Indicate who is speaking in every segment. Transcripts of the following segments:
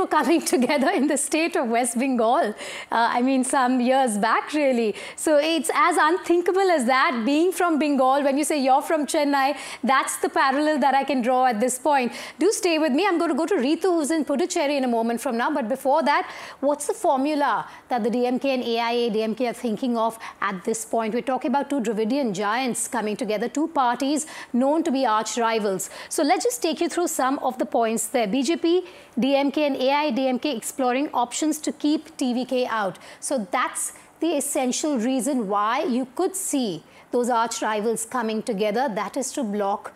Speaker 1: for coming together in the state of West Bengal. I mean, some years back, really. So it's as unthinkable as that, being from Bengal. When you say you're from Chennai, that's the parallel that I can draw at this point. Do stay with me. I'm going to go to Ritu, who's in Puducherry in a moment from now. But before that, what's the formula that the DMK and AIADMK are thinking of at this point? We're talking about two Dravidian giants coming together, two parties known to be arch rivals. So let's just take you through some of the points there. BJP, DMK and AIADMK exploring options to keep TVK out. So that's the essential reason why you could see those arch rivals coming together. That is to block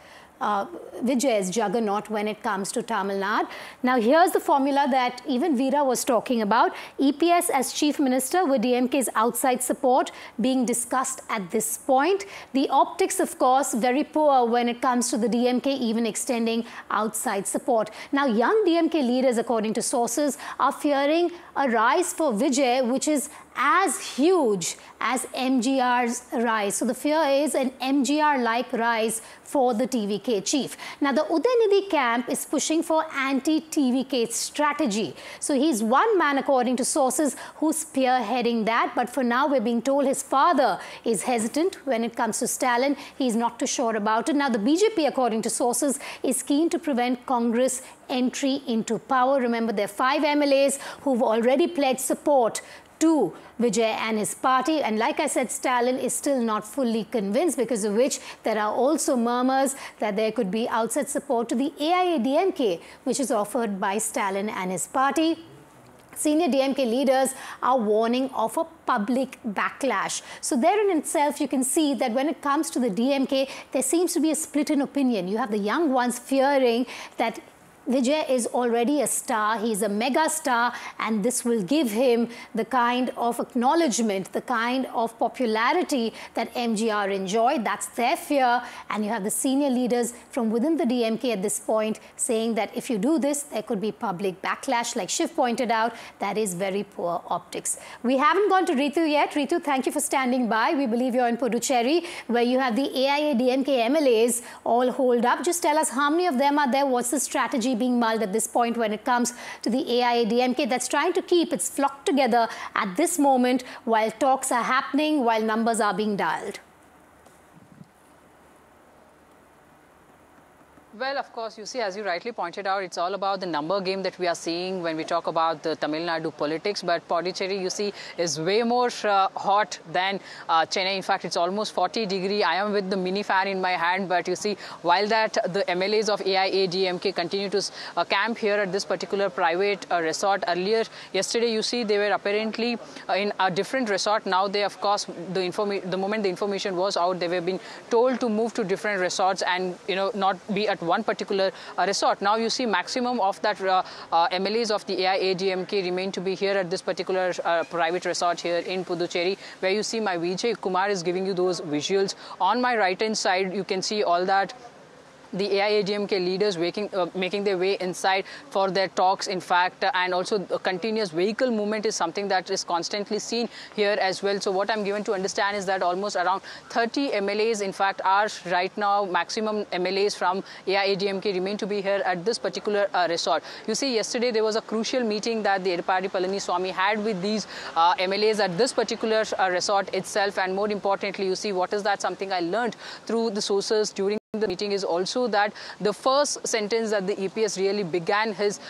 Speaker 1: Vijay's juggernaut when it comes to Tamil Nadu. Now, here's the formula that even Veera was talking about. EPS as Chief Minister with DMK's outside support being discussed at this point. The optics, of course, very poor when it comes to the DMK even extending outside support. Now, young DMK leaders, according to sources, are fearing a rise for Vijay, which is as huge as MGR's rise. So the fear is an MGR-like rise for the TVK chief. Now, the Udaynidhi camp is pushing for anti-TVK strategy. So he's one man, according to sources, who's spearheading that. But for now, we're being told his father is hesitant when it comes to Stalin. He's not too sure about it. Now, the BJP, according to sources, is keen to prevent Congress entry into power. Remember, there are 5 MLAs who've already pledged support to Vijay and his party. And like I said, Stalin is still not fully convinced, because of which there are also murmurs that there could be outside support to the AIADMK, which is offered by Stalin and his party. Senior DMK leaders are warning of a public backlash. So there in itself, you can see that when it comes to the DMK, there seems to be a split in opinion. You have the young ones fearing that Vijay is already a star, he's a mega star, and this will give him the kind of acknowledgement, the kind of popularity that MGR enjoyed. That's their fear. And you have the senior leaders from within the DMK at this point saying that if you do this, there could be public backlash. Like Shiv pointed out, that is very poor optics. We haven't gone to Ritu yet. Ritu, thank you for standing by. We believe you're in Puducherry, where you have the AIADMK MLAs all holed up. Just tell us how many of them are there, what's the strategy being mulled at this point when it comes to the AIADMK that's trying to keep its flock together at this moment while talks are happening, while numbers are being dialed?
Speaker 2: Well, of course, you see, as you rightly pointed out, it's all about the number game that we are seeing when we talk about the Tamil Nadu politics. But Puducherry, you see, is way more hot than Chennai. In fact, it's almost 40 degrees. I am with the mini fan in my hand. But you see, while that, the MLAs of AIADMK continue to camp here at this particular private resort. Earlier, yesterday, you see, they were apparently in a different resort. Now they, of course, the moment the information was out, they were being told to move to different resorts and, you know, not be at one particular resort. Now you see maximum of that MLAs of the AIADMK remain to be here at this particular private resort here in Puducherry, where you see my Vijay Kumar is giving you those visuals. On my right hand side, you can see all that the AIADMK leaders making their way inside for their talks, in fact, and also a continuous vehicle movement is something that is constantly seen here as well. So what I'm given to understand is that almost around 30 MLAs, in fact, are right now maximum MLAs from AIADMK remain to be here at this particular resort. You see, yesterday there was a crucial meeting that the Edappadi Palaniswamy had with these MLAs at this particular resort itself, and more importantly, you see, what is that something I learned through the sources during the meeting is also that the first sentence that the EPS really began his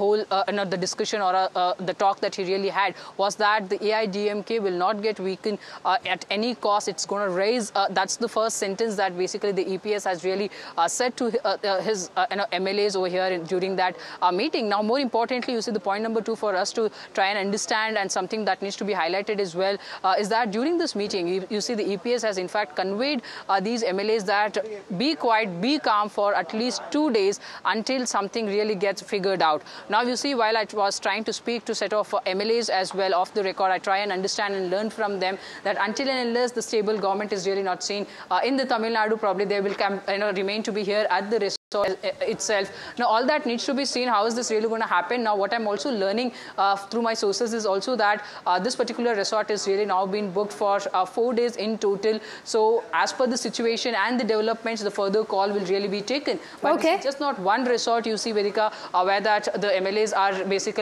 Speaker 2: the discussion or the talk that he really had was that the AIADMK will not get weakened at any cost. It's going to raise. That's the first sentence that basically the EPS has really said to his MLAs over here during that meeting. Now, more importantly, you see the point number 2 for us to try and understand, and something that needs to be highlighted as well, is that during this meeting, you see the EPS has in fact conveyed these MLAs that be quiet, be calm for at least 2 days until something really gets figured out. Now, you see, while I was trying to speak to set of MLAs as well off the record, I try and understand and learn from them that until and unless the stable government is really not seen in the Tamil Nadu, probably they will remain to be here at the resort itself. Now, all that needs to be seen. How is this really going to happen? Now, what I'm also learning through my sources is also that this particular resort is really now being booked for 4 days in total. So, as per the situation and the developments, the further call will really be taken. But it's just not one resort, you see, Vedika, where that the MLAs are basically